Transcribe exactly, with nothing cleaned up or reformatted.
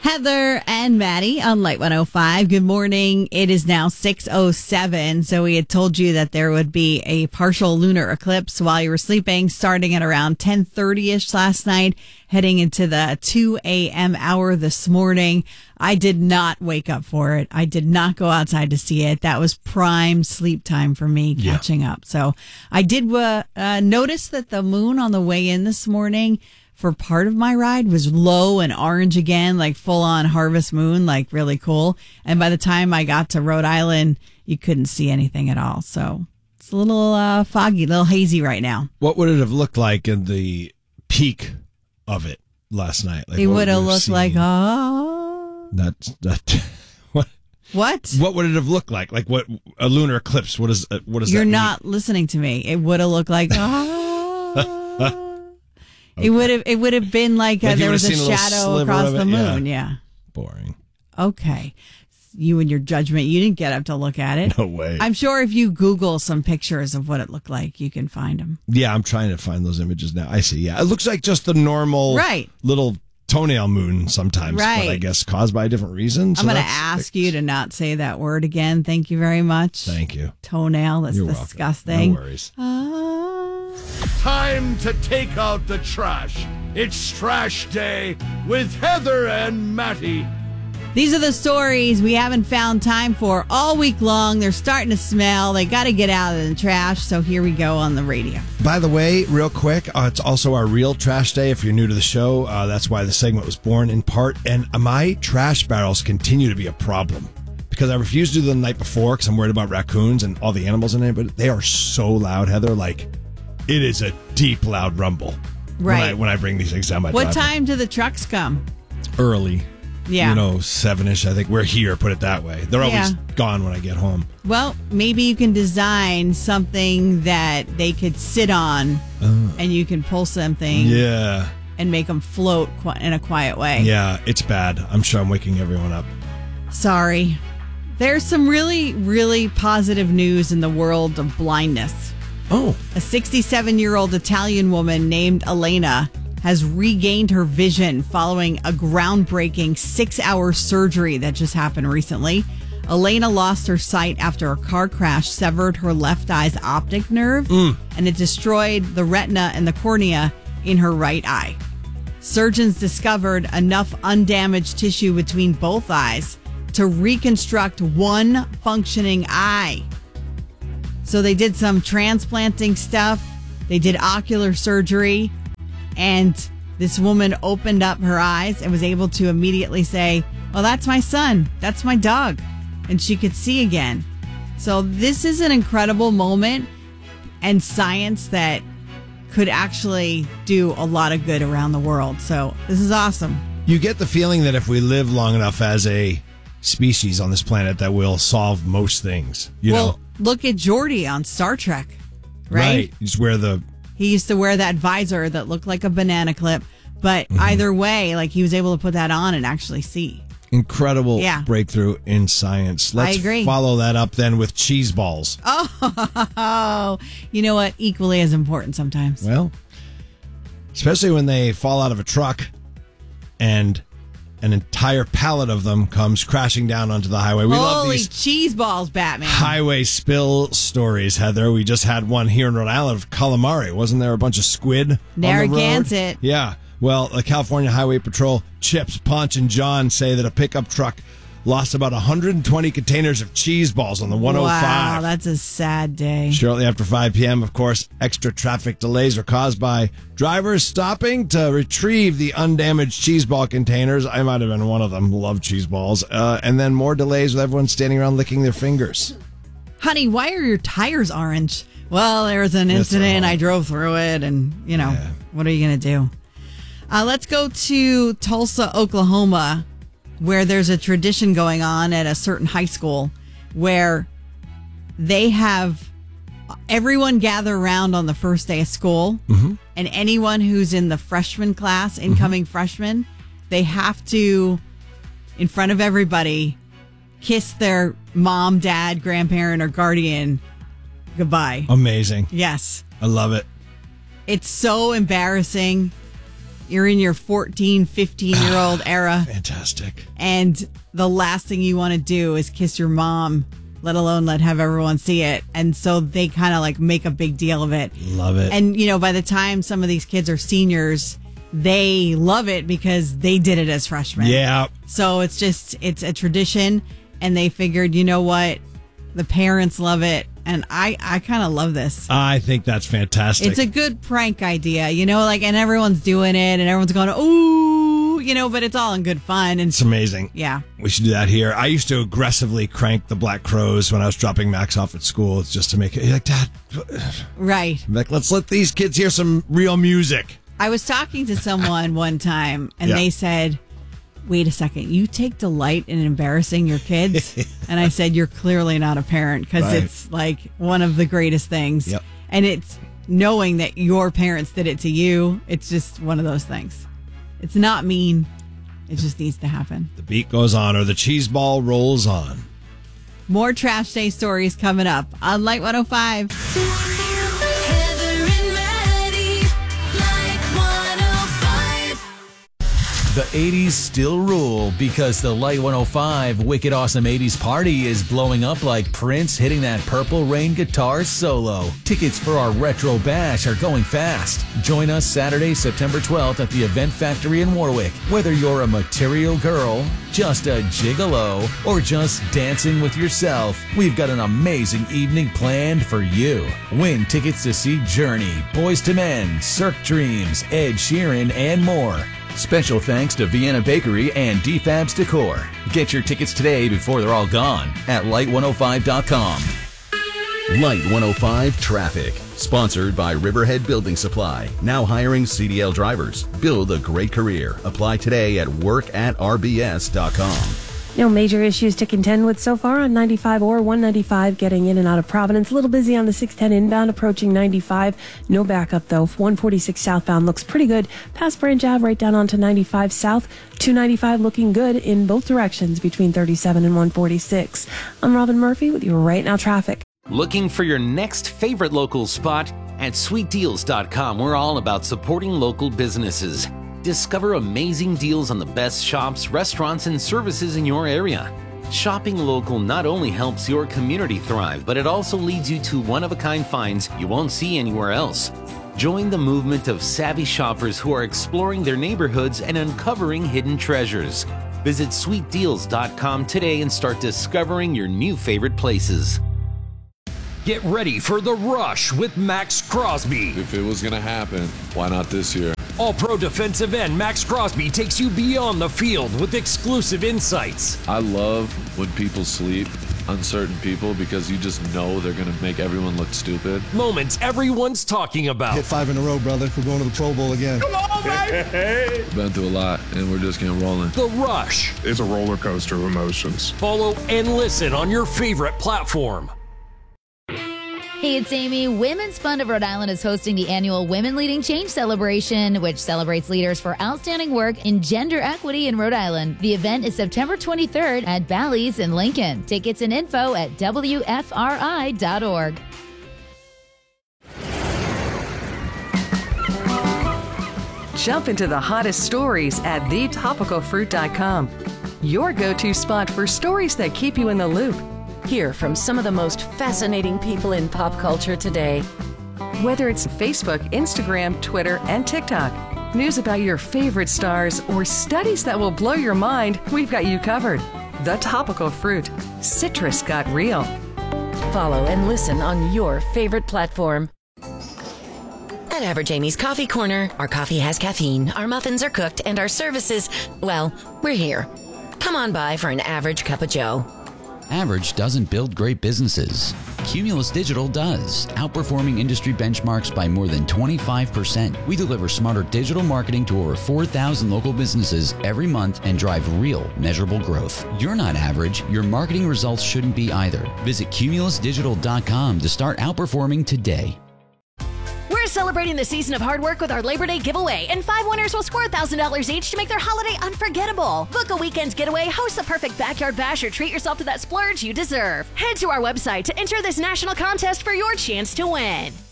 Heather and Maddie on Light one oh five. Good morning. It is now six oh seven. So we had told you that there would be a partial lunar eclipse while you were sleeping, starting at around ten thirty-ish last night, heading into the two a.m. hour this morning. I did not wake up for it. I did not go outside to see it. That was prime sleep time for me, catching yeah. up. So I did uh, uh, notice that the moon on the way in this morning for part of my ride was low and orange again, like full on harvest moon, like really cool. And by the time I got to Rhode Island, you couldn't see anything at all. So it's a little uh, foggy, a little hazy right now. What would it have looked like in the peak of it last night? Like, it would have looked seen? like, oh. That's that. What? What? What would it have looked like? Like what? A lunar eclipse. What is? What is? You're that not mean? listening to me. It would have looked like, oh. Okay. It would have. It would have been like, like uh, there was a, a shadow across the moon. Yeah. yeah. Boring. Okay. You and your judgment. You didn't get up to look at it. No way. I'm sure if you Google some pictures of what it looked like, you can find them. Yeah, I'm trying to find those images now. I see. Yeah, it looks like just the normal right. little toenail moon sometimes, right. but I guess caused by a different reason. So I'm going to ask you to not say that word again. Thank you very much. Thank you. Toenail. That's You're disgusting. Welcome. No worries. Uh... Time to take out the trash. It's Trash Day with Heather and Matty. These are the stories we haven't found time for all week long. They're starting to smell. They got to get out of the trash. So here we go on the radio. By the way, real quick, uh, it's also our real trash day. If you're new to the show, uh, that's why the segment was born in part. And my trash barrels continue to be a problem because I refused to do them the night before because I'm worried about raccoons and all the animals in it. But they are so loud, Heather. Like, it is a deep, loud rumble. Right. When I, when I bring these things down my What driveway. time do the trucks come? Early. Yeah. You know, seven-ish. I think we're here, put it that way. They're always yeah. gone when I get home. Well, maybe you can design something that they could sit on uh, and you can pull something yeah. and make them float qu- in a quiet way. Yeah, it's bad. I'm sure I'm waking everyone up. Sorry. There's some really, really positive news in the world of blindness. Oh. A sixty-seven-year-old Italian woman named Elena has regained her vision following a groundbreaking six-hour surgery that just happened recently. Elena lost her sight after a car crash severed her left eye's optic nerve, mm. and it destroyed the retina and the cornea in her right eye. Surgeons discovered enough undamaged tissue between both eyes to reconstruct one functioning eye. So they did some transplanting stuff. They did ocular surgery. And this woman opened up her eyes and was able to immediately say, well, that's my son. That's my dog. And she could see again. So this is an incredible moment and science that could actually do a lot of good around the world. So this is awesome. You get the feeling that if we live long enough as a species on this planet, that we'll solve most things. You well, know? Look at Geordi on Star Trek, right? Right. He's where the... He used to wear that visor that looked like a banana clip, but mm-hmm. either way, like he was able to put that on and actually see. Incredible yeah. breakthrough in science. Let's I agree. follow that up then with cheese balls. Oh, you know what? Equally as important sometimes. Well, especially when they fall out of a truck and an entire pallet of them comes crashing down onto the highway. We Holy love these cheese balls, Batman. Highway spill stories, Heather. We just had one here in Rhode Island of calamari. Wasn't there a bunch of squid Narragansett. on the road? Yeah. Well, the California Highway Patrol, Chips, Ponch, and John say that a pickup truck lost about one hundred twenty containers of cheese balls on the one oh five. Wow, that's a sad day. Shortly after five p.m., of course, extra traffic delays were caused by drivers stopping to retrieve the undamaged cheese ball containers. I might have been one of them. Love cheese balls. Uh, and then more delays with everyone standing around licking their fingers. Honey, why are your tires orange? Well, there was an incident. I drove through it, and, you know, yeah. What are you going to do? Uh, let's go to Tulsa, Oklahoma, where there's a tradition going on at a certain high school where they have everyone gather around on the first day of school, mm-hmm. and anyone who's in the freshman class, incoming mm-hmm. freshmen, they have to, in front of everybody, kiss their mom, dad, grandparent, or guardian goodbye. Amazing. Yes. I love it. It's so embarrassing. you're in your fourteen, fifteen-year-old era. Fantastic. And the last thing you want to do is kiss your mom, let alone let have everyone see it. And so they kind of like make a big deal of it. Love it. And, you know, by the time some of these kids are seniors, they love it because they did it as freshmen. Yeah. So it's just, it's a tradition. And they figured, you know what? The parents love it. And I, I kind of love this. I think that's fantastic. It's a good prank idea, you know, like, and everyone's doing it and everyone's going, ooh, you know, but it's all in good fun. And It's amazing. Yeah. We should do that here. I used to aggressively crank the Black Crows when I was dropping Max off at school. It's just to make it like, Dad, Right. I'm like, let's let these kids hear some real music. I was talking to someone one time and Yeah. they said, wait a second, you take delight in embarrassing your kids? And I said, you're clearly not a parent because Right. it's like one of the greatest things. Yep. And it's knowing that your parents did it to you. It's just one of those things. It's not mean. It just needs to happen. The beat goes on or the cheese ball rolls on. More Trash Day stories coming up on Light one oh five. Heather and Maddie, Light one oh five. The eighties still rule because the Light one oh five Wicked Awesome eighties Party is blowing up like Prince hitting that Purple Rain guitar solo. Tickets for our Retro Bash are going fast. Join us Saturday, September twelfth at the Event Factory in Warwick. Whether you're a material girl, just a gigolo, or just dancing with yourself, we've got an amazing evening planned for you. Win tickets to see Journey, Boyz two Men, Cirque Dreams, Ed Sheeran, and more. Special thanks to Vienna Bakery and D Fabs Decor. Get your tickets today before they're all gone at light one oh five dot com. Light one oh five Traffic. Sponsored by Riverhead Building Supply. Now hiring C D L drivers. Build a great career. Apply today at work at r b s dot com. No major issues to contend with so far on ninety-five or one ninety-five getting in and out of Providence. A little busy on the six ten inbound approaching ninety-five. No backup though. one forty-six southbound looks pretty good. Past Branch Ave right down onto ninety-five south. two ninety-five looking good in both directions between thirty-seven and one forty-six. I'm Robin Murphy with your Right Now traffic. Looking for your next favorite local spot? At sweet deals dot com, we're all about supporting local businesses. Discover amazing deals on the best shops, restaurants, and services in your area. Shopping local not only helps your community thrive, but it also leads you to one-of-a-kind finds you won't see anywhere else. Join the movement of savvy shoppers who are exploring their neighborhoods and uncovering hidden treasures. Visit sweet deals dot com today and start discovering your new favorite places. Get ready for The Rush with Max Crosby. If it was going to happen, why not this year? All-pro defensive end Max Crosby takes you beyond the field with exclusive insights. I love when people sleep on certain people because you just know they're going to make everyone look stupid. Moments everyone's talking about. Hit five in a row, brother. We're going to the Pro Bowl again. Come on, baby! Been through a lot, and we're just getting rolling. The Rush. It's a roller coaster of emotions. Follow and listen on your favorite platform. Hey, it's Amy. Women's Fund of Rhode Island is hosting the annual Women Leading Change celebration, which celebrates leaders for outstanding work in gender equity in Rhode Island. The event is September twenty-third at Bally's in Lincoln. Tickets and info at w f r i dot org. Jump into the hottest stories at the topical fruit dot com. Your go-to spot for stories that keep you in the loop. Hear from some of the most fascinating people in pop culture today. Whether it's Facebook, Instagram, Twitter, and TikTok, news about your favorite stars, or studies that will blow your mind, we've got you covered. The Topical Fruit. Citrus got real. Follow and listen on your favorite platform. At Average Amy's Coffee Corner, our coffee has caffeine, our muffins are cooked, and our services, well, we're here. Come on by for an average cup of joe. Average doesn't build great businesses. Cumulus Digital does, outperforming industry benchmarks by more than twenty-five percent. We deliver smarter digital marketing to over four thousand local businesses every month and drive real, measurable growth. You're not average. Your marketing results shouldn't be either. Visit cumulus digital dot com to start outperforming today. We're celebrating the season of hard work with our Labor Day giveaway, and five winners will score one thousand dollars each to make their holiday unforgettable. Book a weekend getaway, host the perfect backyard bash, or treat yourself to that splurge you deserve. Head to our website to enter this national contest for your chance to win.